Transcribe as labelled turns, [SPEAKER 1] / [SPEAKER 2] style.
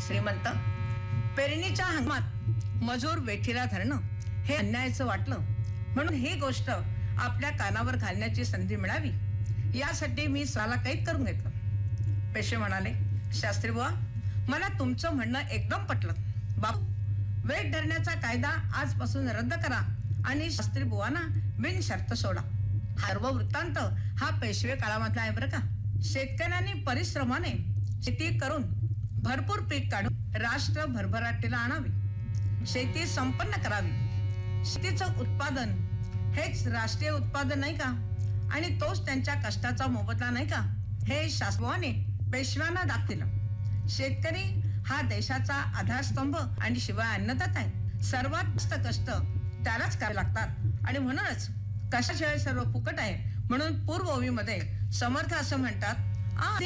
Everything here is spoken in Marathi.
[SPEAKER 1] श्रीमंत, पेरणीच्या हंगामात मजूर वेठीला धरणं हे अन्यायाचं वाटलं, म्हणून ही गोष्ट आपल्या कानावर घालण्याची संधी मिळावी यासाठी मी स्वतःला कैद करून घेतलं. पेशवे म्हणाले, शास्त्री बुवा, मला तुमचं म्हणणं एकदम पटलं. बापू, वेठ धरण्याचा कायदा आजपासून रद्द करा आणि शास्त्री बुवांना बिनशर्त सोडा. हा सर्व वृत्तांत हा पेशवे काळामधला आहे बरं का. शेतकऱ्यांनी परिश्रमाने शेती करून भरपूर पीक काढून राष्ट्र भरभराटीला आणावे, शेती संपन्न करावी. शेतीचं उत्पादन हेच राष्ट्रीय उत्पादन नाही का, आणि तोच त्यांच्या कष्टाचा मोबदला नाही का, हे शास्त्रज्ञाने पेशव्यांना दाखविलं. शेतकरी हा देशाचा आधारस्तंभ आणि शिवाय अन्नदाता आहे. सर्वात जास्त कष्ट त्यालाच करावे लागतात आणि म्हणूनच कशाशिवाय सर्व फुकट आहे. म्हणून पूर्व ओवीमध्ये समर्थ असं म्हणतात,